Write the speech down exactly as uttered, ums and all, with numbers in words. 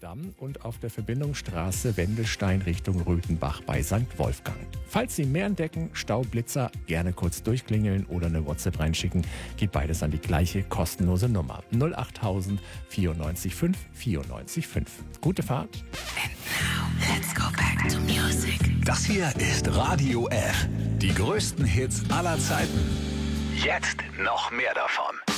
Damm und auf der Verbindungsstraße Wendelstein Richtung Röthenbach bei Sankt Wolfgang. Falls Sie mehr entdecken, Staublitzer, gerne kurz durchklingeln oder eine WhatsApp reinschicken. Geht beides an die gleiche kostenlose Nummer. null achttausend vierundneunzig fünf vierundneunzig fünf. Gute Fahrt. Let's go back to music. Das hier ist Radio F. Die größten Hits aller Zeiten. Jetzt noch mehr davon.